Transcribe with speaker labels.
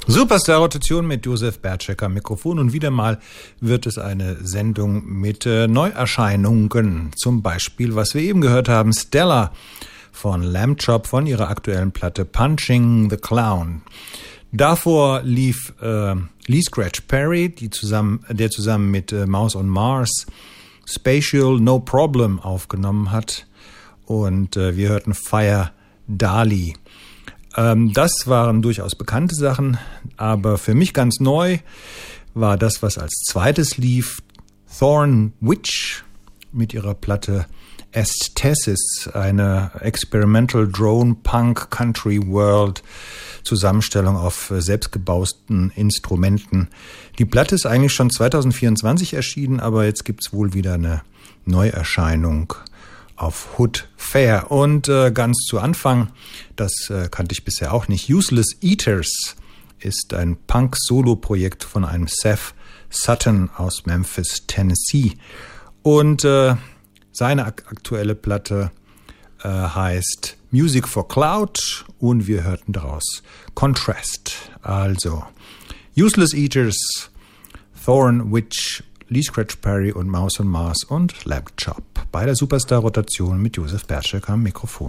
Speaker 1: Superstar-Rotation mit Josef Bertschek am Mikrofon und wieder mal wird es eine Sendung mit Neuerscheinungen. Zum Beispiel, was wir eben gehört haben, Stella von Lamb Chop von ihrer aktuellen Platte Punching the Clown. Davor lief Lee Scratch Perry, der zusammen mit Mouse on Mars Spatial No Problem aufgenommen hat. Und wir hörten Fire Dali. Das waren durchaus bekannte Sachen, aber für mich ganz neu war das, was als zweites lief, Thorn Witch mit ihrer Platte Aesthesis, eine Experimental Drone Punk Country World Zusammenstellung auf selbstgebausten Instrumenten. Die Platte ist eigentlich schon 2024 erschienen, aber jetzt gibt's wohl wieder eine Neuerscheinung auf Hood Fair. Und ganz zu Anfang, das kannte ich bisher auch nicht, Useless Eaters ist ein Punk-Solo-Projekt von einem Seth Sutton aus Memphis, Tennessee. Und seine aktuelle Platte heißt Music for Cloud und wir hörten daraus Contrast. Also Useless Eaters, Thorn Witch, Lee Scratch Perry und Mouse on Mars und Lamb Chop bei der Superstar-Rotation mit Josef Bertschek am Mikrofon.